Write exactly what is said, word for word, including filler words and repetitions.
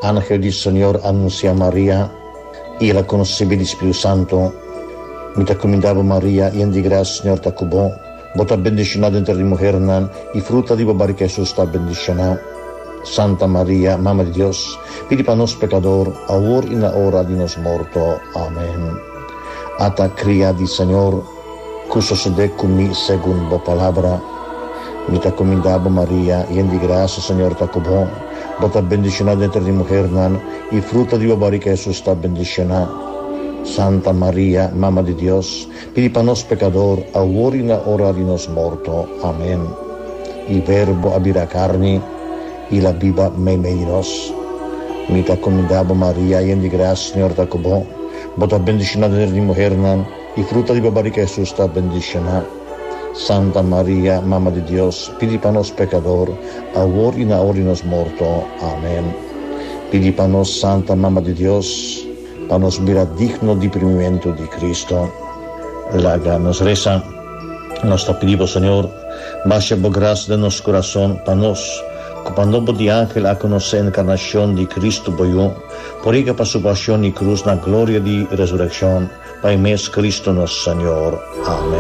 Ángel del Señor anuncia a María y la conocebe del Espíritu Santo. Mi te encomendaba María, llena de gracia, Señor te cubo. Vos te bendicionada entre las mujeres, y fruta de tu Jesús está bendicionado. Santa María, Mamma de Dios, pidi para nos pecador, ahora y en la hora de nos muerto. Amén. Ata cría del Señor, que sucede conmigo según tu palabra. Mi te encomendaba María, llena de gracia, Señor te cubo. Vos te bendicionada entre las mujeres, y fruta de tu Jesús está bendicionado. Santa María, Mamma de Dios, pidi para nos pecador, ahora y en la hora de nos muerto. Amén. El Verbo abira carne y la viva me menos. Mi te encomendaba María, llena de gracia, Señor te cubo. Vos te bendicionada entre las mujeres, y fruta de tu Jesús está bendicionado. Santa María, Mamma de Dios, pidi para nos pecador, ahora y en la hora de nos muerto. Amén. Pidi para nos, Santa Mamma de Dios, para nos mirar digno de primimiento de Cristo. La nos reza, nos te pedimos, Señor, baja por gracia de nuestro corazón, para nos, como nombre de ángel a conocer la encarnación de Cristo, boyó, por ella para su pasión y cruz, la gloria de resurrección, para mes Cristo nuestro Señor. Amén.